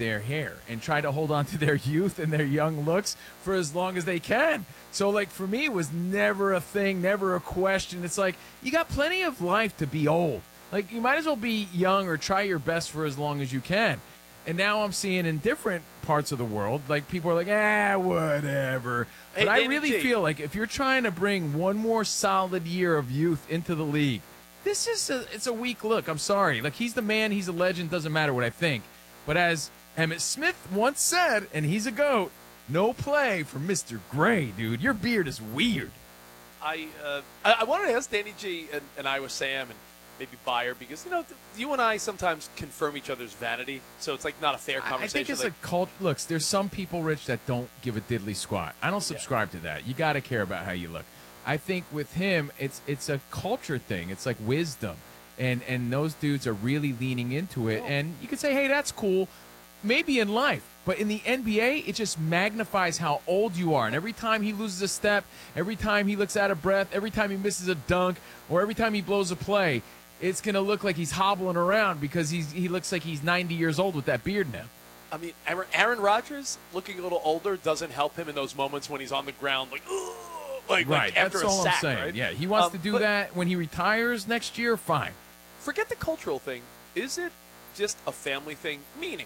their hair and try to hold on to their youth and their young looks for as long as they can. So, like, for me, it was never a thing, never a question. It's like, you got plenty of life to be old. Like, you might as well be young or try your best for as long as you can. And now I'm seeing in different parts of the world, like, people are like, whatever. Hey, but I Danny really G. feel like if you're trying to bring one more solid year of youth into the league, this is it's a weak look. I'm sorry. Like, he's the man, he's a legend, doesn't matter what I think. But as Emmett Smith once said, and he's a GOAT, no play for Mr. Gray, dude. Your beard is weird. I wanted to ask Danny G and Iowa Sam and maybe Bayer because, you and I sometimes confirm each other's vanity, so it's like not a fair conversation. I think it's a cult. Look, there's some people, Rich, that don't give a diddly squat. I don't subscribe to that. You got to care about how you look. I think with him, it's a culture thing. It's like wisdom, and those dudes are really leaning into it. And you could say, hey, that's cool, maybe in life. But in the NBA, it just magnifies how old you are. And every time he loses a step, every time he looks out of breath, every time he misses a dunk, or every time he blows a play, it's going to look like he's hobbling around because he looks like he's 90 years old with that beard now. I mean, Aaron Rodgers looking a little older doesn't help him in those moments when he's on the ground like Right, after that's all a sack, I'm saying. right? Yeah, he wants to do that when he retires next year, fine. Forget the cultural thing. Is it just a family thing? Meaning,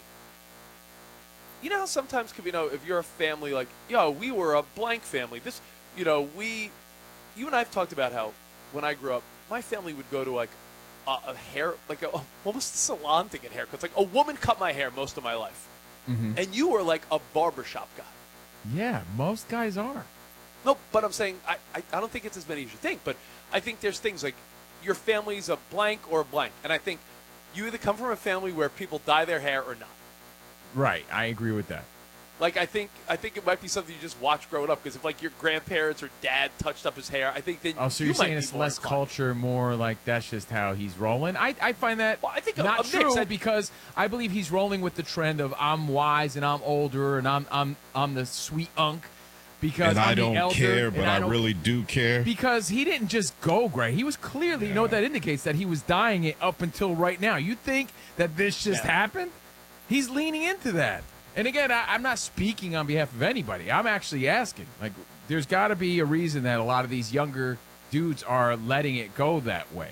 you know how sometimes, if you're a family like, we were a blank family. This, you and I have talked about how when I grew up, my family would go to like a hair, like almost a salon to get haircuts. Like a woman cut my hair most of my life. Mm-hmm. And you were like a barbershop guy. Yeah, most guys are. No, but I'm saying I don't think it's as many as you think. But I think there's things like your family's a blank or a blank. And I think you either come from a family where people dye their hair or not. Right, I agree with that. Like, I think it might be something you just watch growing up. Because if, like, your grandparents or dad touched up his hair, I think then so you you're might saying be it's more less inclined. culture, more like that's just how he's rolling? I find that Well, I think not a mix. true because I believe he's rolling with the trend of I'm wise and I'm older and I'm the sweet unk because and I'm I the don't elder, care, and but I really do care. Because he didn't just go gray. He was clearly, you know what that indicates? That he was dyeing it up until right now. You think that this just happened? He's leaning into that. And again, I'm not speaking on behalf of anybody. I'm actually asking. Like, there's got to be a reason that a lot of these younger dudes are letting it go that way.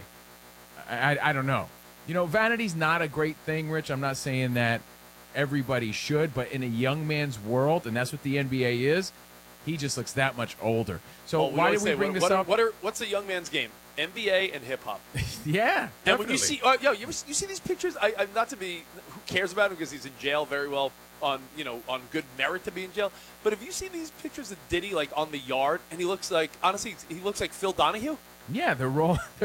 I don't know. Vanity's not a great thing, Rich. I'm not saying that everybody should, but in a young man's world, and that's what the NBA is, he just looks that much older. So why did we bring this up? What's a young man's game? NBA and hip hop. Yeah, definitely. And when you see, you see these pictures? I'm not to be. Who cares about him because he's in jail very well on good merit to be in jail. But if you see these pictures of Diddy like on the yard, and he looks like he looks like Phil Donahue. Yeah, they're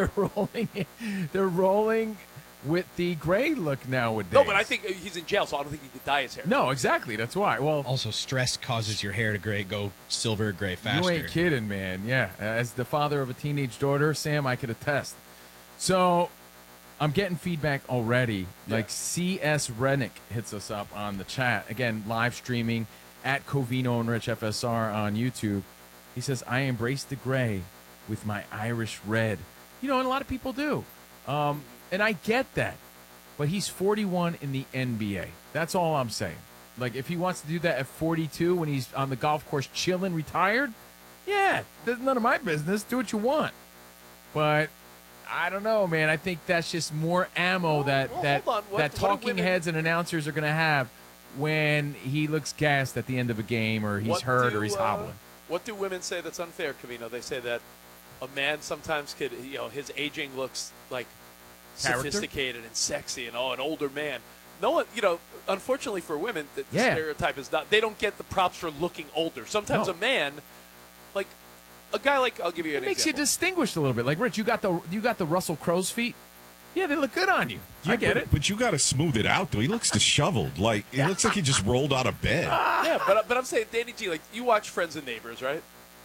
rolling with the gray look nowadays. No, but I think he's in jail, so I don't think he could dye his hair. No, exactly. That's why. Well, also stress causes your hair to go silver gray faster. You ain't kidding, man. Yeah, as the father of a teenage daughter, Sam, I could attest. So I'm getting feedback already. Yeah. Like C.S. Rennick hits us up on the chat. Again, live streaming at Covino and Rich FSR on YouTube. He says, I embrace the gray with my Irish red. And a lot of people do. And I get that. But he's 41 in the NBA. That's all I'm saying. Like, if he wants to do that at 42 when he's on the golf course chilling, retired, yeah, that's none of my business. Do what you want. But I don't know, man. I think that's just more ammo that talking heads and announcers are going to have when he looks gassed at the end of a game or he's hurt or he's hobbling. What do women say that's unfair, Covino? They say that a man sometimes could, his aging looks like sophisticated and sexy and an older man. No one, unfortunately for women, the stereotype is not. They don't get the props for looking older. Sometimes a man, like a guy like I'll give you an example. Makes you distinguished a little bit. Like Rich, you got the Russell Crowe's feet. Yeah, they look good on you. I get it. But you got to smooth it out, though. He looks disheveled. Like it looks like he just rolled out of bed. Yeah, but I'm saying, Danny G, like you watch Friends and Neighbors, right?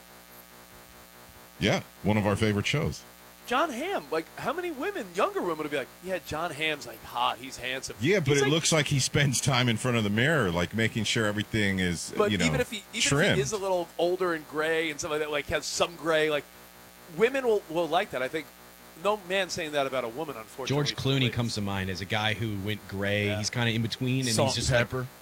Yeah, one of our favorite shows. John Hamm, like how many younger women would be like, yeah, John Hamm's like hot, he's handsome. Yeah, but it looks like he spends time in front of the mirror, like making sure everything is, even if he trimmed. is a little older and gray and something like that, like has some gray, like women will like that. I think no man saying that about a woman, unfortunately. George Clooney comes to mind as a guy who went gray. Yeah. He's kind of in between, and Salt he's just and pepper.